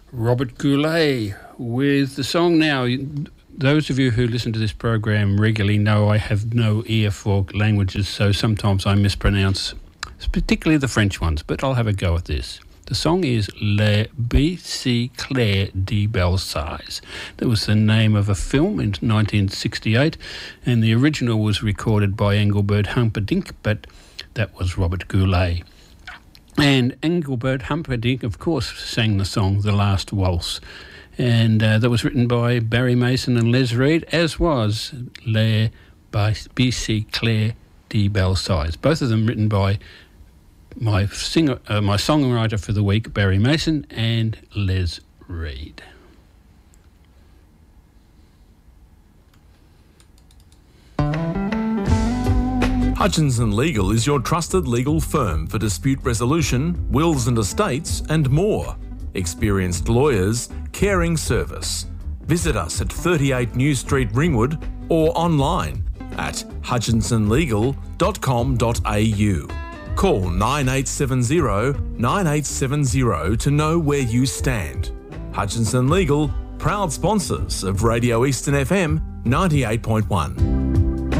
Robert Goulet with the song now. Those of you who listen to this program regularly know I have no ear for languages, so sometimes I mispronounce, particularly the French ones, but I'll have a go at this. The song is Le Bicyclette de Belsize. That was the name of a film in 1968, and the original was recorded by Engelbert Humperdinck, but that was Robert Goulet. And Engelbert Humperdinck, of course, sang the song The Last Waltz. And that was written by Barry Mason and Les Reed, as was Le Bicyclette de Belsize. Both of them written by my songwriter for the week, Barry Mason, and Les Reed. Hutchinson Legal is your trusted legal firm for dispute resolution, wills and estates, and more. Experienced lawyers, caring service. Visit us at 38 New Street, Ringwood, or online at hutchinsonlegal.com.au. Call 9870 9870 to know where you stand. Hutchinson Legal, proud sponsors of Radio Eastern FM 98.1.